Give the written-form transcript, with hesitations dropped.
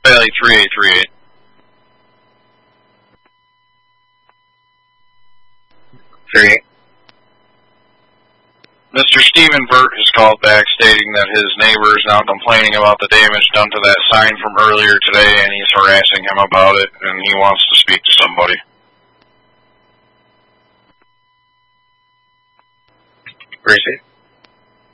Valley 3838. Mr. Stephen Burt has called back stating that his neighbor is now complaining about the damage done to that sign from earlier today, and he's harassing him about it, and he wants to speak to somebody. Where is he?